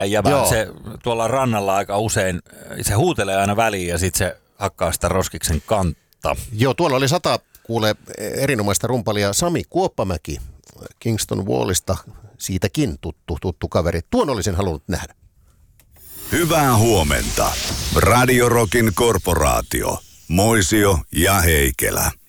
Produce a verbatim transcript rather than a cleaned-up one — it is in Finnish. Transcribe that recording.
Ja se tuolla rannalla aika usein, se huutelee aina väliin ja sitten se hakkaa sitä roskiksen kantta. Joo, tuolla oli sata kuule erinomaista rumpalia Sami Kuoppamäki Kingston Wallista, siitäkin tuttu, tuttu kaveri. Tuon olisin halunnut nähdä. Hyvää huomenta. Radio Rockin korporaatio. Moisio ja Heikelä.